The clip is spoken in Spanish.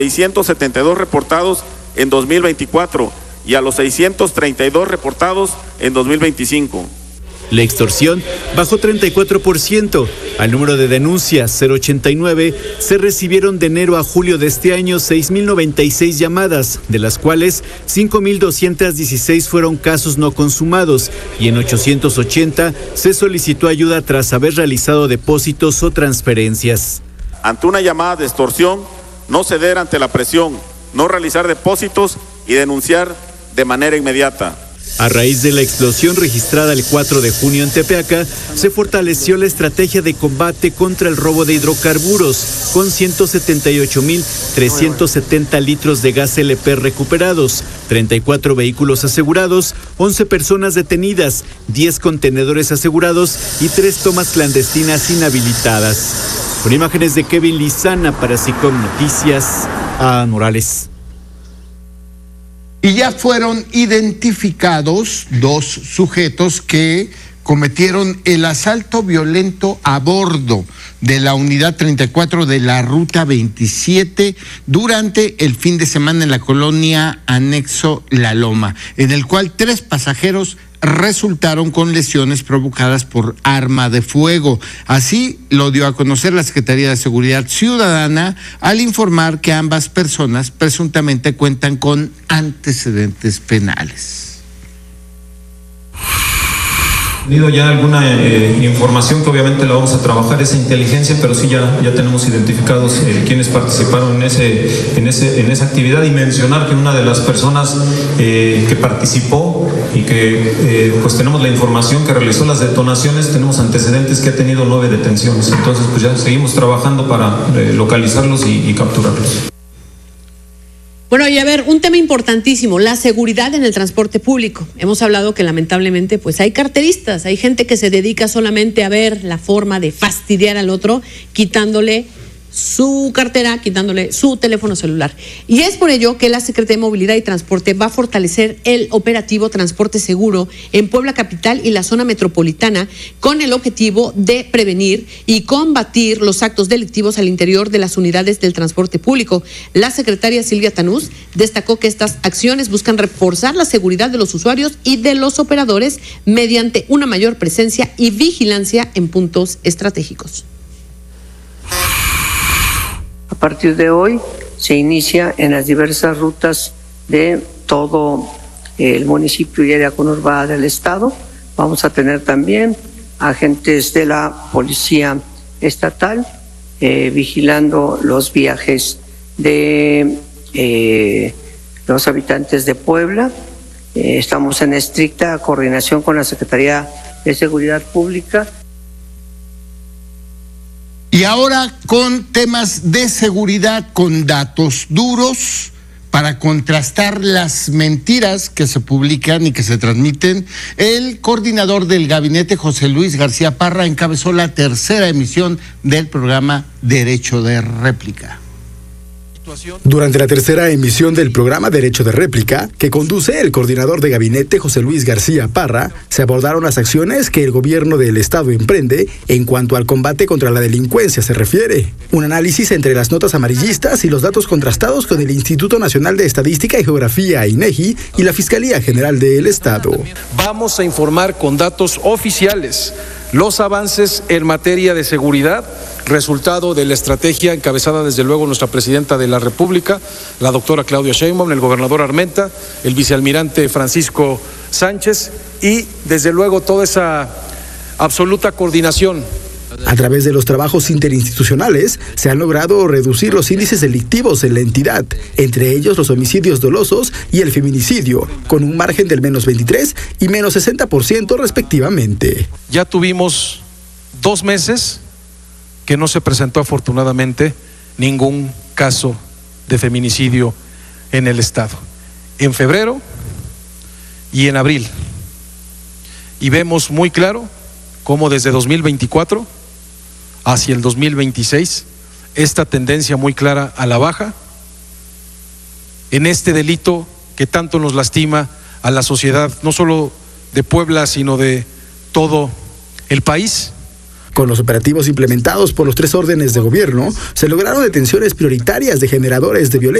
672 reportados en 2024 y a los 632 reportados en 2025. La extorsión bajó 34%. Al número de denuncias 089 se recibieron de enero a julio de este año 6.096 llamadas, de las cuales 5.216 fueron casos no consumados y en 880 se solicitó ayuda tras haber realizado depósitos o transferencias. Ante una llamada de extorsión, no ceder ante la presión, no realizar depósitos y denunciar de manera inmediata. A raíz de la explosión registrada el 4 de junio en Tepeaca, se fortaleció la estrategia de combate contra el robo de hidrocarburos, con 178.370 litros de gas LP recuperados, 34 vehículos asegurados, 11 personas detenidas, 10 contenedores asegurados y 3 tomas clandestinas inhabilitadas. Con imágenes de Kevin Lizana para SICOM Noticias, a Morales. Y ya fueron identificados 2 sujetos que cometieron el asalto violento a bordo de la unidad 34 de la ruta 27 durante el fin de semana en la colonia Anexo La Loma, en el cual 3 pasajeros resultaron con lesiones provocadas por arma de fuego. Así lo dio a conocer la Secretaría de Seguridad Ciudadana al informar que ambas personas presuntamente cuentan con antecedentes penales. Tenido ya alguna información que obviamente la vamos a trabajar, esa inteligencia, pero sí ya tenemos identificados quienes participaron en esa actividad, y mencionar que una de las personas que participó y que pues tenemos la información que realizó las detonaciones, tenemos antecedentes que ha tenido 9 detenciones, entonces pues ya seguimos trabajando para localizarlos y capturarlos. Bueno, y a ver, un tema importantísimo, la seguridad en el transporte público. Hemos hablado que lamentablemente pues hay carteristas, hay gente que se dedica solamente a ver la forma de fastidiar al otro, quitándole su cartera, quitándole su teléfono celular. Y es por ello que la Secretaría de Movilidad y Transporte va a fortalecer el operativo Transporte Seguro en Puebla Capital y la zona metropolitana, con el objetivo de prevenir y combatir los actos delictivos al interior de las unidades del transporte público. La secretaria Silvia Tanús destacó que estas acciones buscan reforzar la seguridad de los usuarios y de los operadores mediante una mayor presencia y vigilancia en puntos estratégicos. A partir de hoy se inicia en las diversas rutas de todo el municipio y área conurbada del estado. Vamos a tener también agentes de la Policía Estatal vigilando los viajes de los habitantes de Puebla. Estamos en estricta coordinación con la Secretaría de Seguridad Pública. Y ahora con temas de seguridad, con datos duros para contrastar las mentiras que se publican y que se transmiten, el coordinador del gabinete, José Luis García Parra, encabezó la 3ª emisión del programa Derecho de Réplica. Durante la 3ª emisión del programa Derecho de Réplica, que conduce el coordinador de gabinete José Luis García Parra, se abordaron las acciones que el gobierno del estado emprende en cuanto al combate contra la delincuencia se refiere. Un análisis entre las notas amarillistas y los datos contrastados con el Instituto Nacional de Estadística y Geografía, INEGI, y la Fiscalía General del Estado. Vamos a informar con datos oficiales los avances en materia de seguridad, resultado de la estrategia encabezada desde luego nuestra presidenta de la República, la doctora Claudia Sheinbaum, el gobernador Armenta, el vicealmirante Francisco Sánchez y desde luego toda esa absoluta coordinación. A través de los trabajos interinstitucionales se han logrado reducir los índices delictivos en la entidad, entre ellos los homicidios dolosos y el feminicidio, con un margen del -23 y -60% respectivamente. Ya tuvimos 2 meses que no se presentó afortunadamente ningún caso de feminicidio en el estado. En febrero y en abril. Y vemos muy claro cómo desde 2024 hacia el 2026, esta tendencia muy clara a la baja en este delito que tanto nos lastima a la sociedad, no solo de Puebla, sino de todo el país, Con los operativos implementados por los 3 órdenes de gobierno, se lograron detenciones prioritarias de generadores de violencia